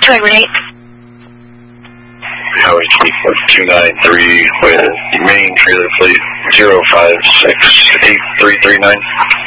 2 Edward 8. Highway 293 with main trailer plate 0568339.